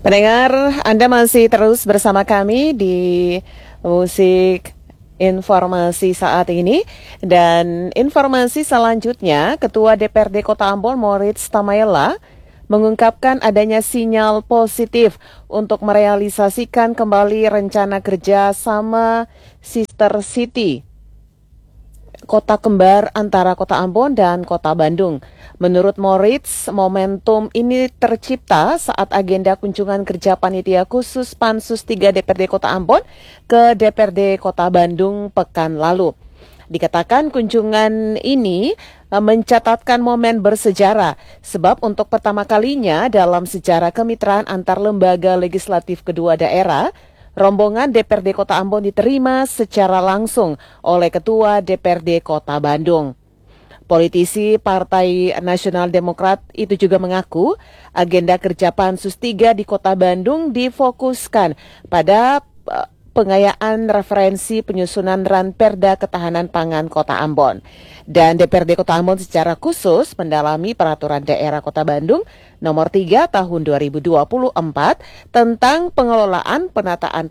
Pendengar, Anda masih terus bersama kami di Musik Informasi saat ini. Dan informasi selanjutnya, Ketua DPRD Kota Ambon Moritz Tamaela mengungkapkan adanya sinyal positif untuk merealisasikan kembali rencana kerja sama Sister City, kota kembar antara Kota Ambon dan Kota Bandung. Menurut Moritz, momentum ini tercipta saat agenda kunjungan kerja panitia khusus Pansus 3 DPRD Kota Ambon ke DPRD Kota Bandung pekan lalu. Dikatakan kunjungan ini mencatatkan momen bersejarah, sebab untuk pertama kalinya dalam sejarah kemitraan antar lembaga legislatif kedua daerah, rombongan DPRD Kota Ambon diterima secara langsung oleh Ketua DPRD Kota Bandung. Politisi Partai Nasional Demokrat itu juga mengaku agenda kerja Pansus 3 di Kota Bandung difokuskan pada pengayaan referensi penyusunan Ranperda Ketahanan Pangan Kota Ambon. Dan DPRD Kota Ambon secara khusus mendalami Peraturan Daerah Kota Bandung Nomor 3 Tahun 2024 tentang pengelolaan penataan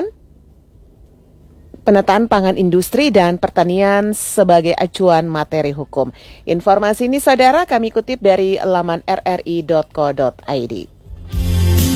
pangan industri dan pertanian sebagai acuan materi hukum. Informasi ini saudara kami kutip dari laman rri.co.id.